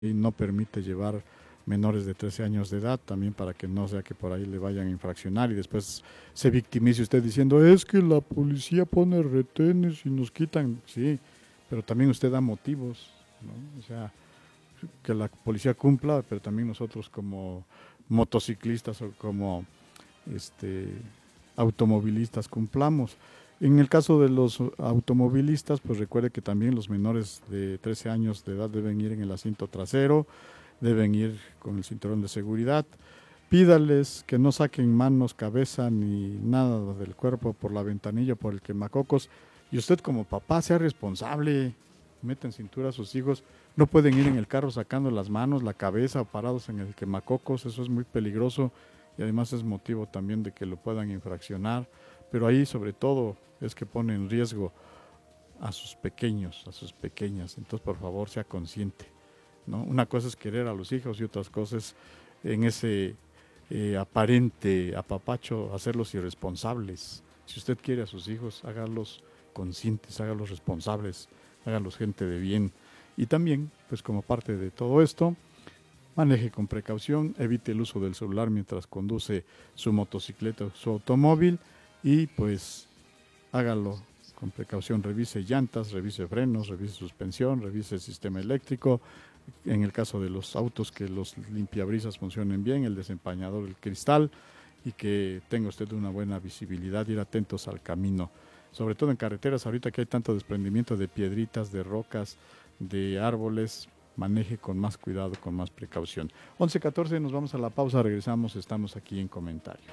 y no permite llevar menores de 13 años de edad, también para que no sea que por ahí le vayan a infraccionar y después se victimice usted diciendo, es que la policía pone retenes y nos quitan, sí, pero también usted da motivos, ¿no? O sea, que la policía cumpla, pero también nosotros como motociclistas o como automovilistas cumplamos. En el caso de los automovilistas, pues recuerde que también los menores de 13 años de edad deben ir en el asiento trasero, deben ir con el cinturón de seguridad. Pídales que no saquen manos, cabeza ni nada del cuerpo por la ventanilla, por el quemacocos. Y usted como papá sea responsable, meta en cintura a sus hijos. No pueden ir en el carro sacando las manos, la cabeza, parados en el quemacocos. Eso es muy peligroso y además es motivo también de que lo puedan infraccionar. Pero ahí sobre todo es que pone en riesgo a sus pequeños, a sus pequeñas. Entonces, por favor, sea consciente, ¿no? Una cosa es querer a los hijos y otras cosas en ese aparente apapacho hacerlos irresponsables. Si usted quiere a sus hijos, hágalos conscientes, hágalos responsables, hágalos gente de bien. Y también, pues como parte de todo esto, maneje con precaución, evite el uso del celular mientras conduce su motocicleta o su automóvil y pues hágalo con precaución, revise llantas, revise frenos, revise suspensión, revise el sistema eléctrico, en el caso de los autos que los limpiabrisas funcionen bien, el desempañador, el cristal y que tenga usted una buena visibilidad, ir atentos al camino, sobre todo en carreteras ahorita que hay tanto desprendimiento de piedritas, de rocas, de árboles, maneje con más cuidado, con más precaución. 11:14, nos vamos a la pausa, regresamos, estamos aquí en Comentario.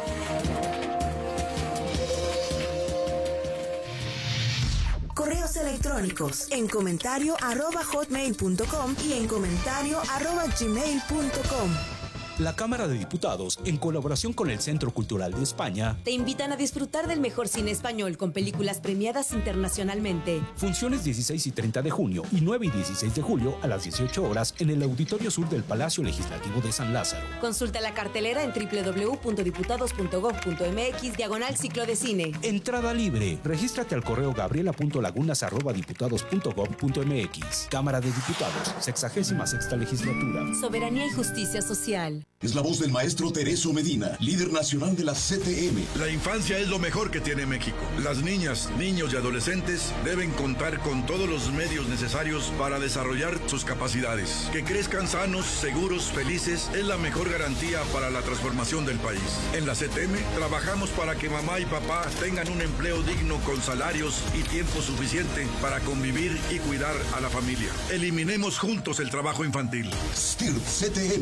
Correos electrónicos en comentario@hotmail.com y en comentario@gmail.com. La Cámara de Diputados, en colaboración con el Centro Cultural de España, te invitan a disfrutar del mejor cine español con películas premiadas internacionalmente. Funciones 16 y 30 de junio y 9 y 16 de julio a las 18 horas en el Auditorio Sur del Palacio Legislativo de San Lázaro. Consulta la cartelera en www.diputados.gov.mx/ciclo de cine. Entrada libre. Regístrate al correo gabriela.lagunas@diputados.gov.mx. Cámara de Diputados, 66ª Legislatura. Soberanía y justicia social. Es la voz del maestro Tereso Medina, líder nacional de la CTM. La infancia es lo mejor que tiene México. Las niñas, niños y adolescentes deben contar con todos los medios necesarios para desarrollar sus capacidades. Que crezcan sanos, seguros, felices es la mejor garantía para la transformación del país. En la CTM trabajamos para que mamá y papá tengan un empleo digno con salarios y tiempo suficiente para convivir y cuidar a la familia. Eliminemos juntos el trabajo infantil. STIRT CTM,